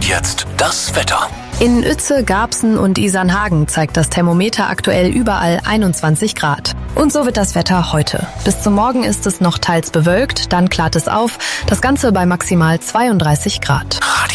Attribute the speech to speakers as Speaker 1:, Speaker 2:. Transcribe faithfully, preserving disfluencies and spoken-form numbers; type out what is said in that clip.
Speaker 1: jetzt das Wetter.
Speaker 2: In Uetze, Garbsen und Isernhagen zeigt das Thermometer aktuell überall einundzwanzig Grad. Und so wird das Wetter heute. Bis zum Morgen ist es noch teils bewölkt, dann klart es auf, das Ganze bei maximal zweiunddreißig Grad.
Speaker 1: Radio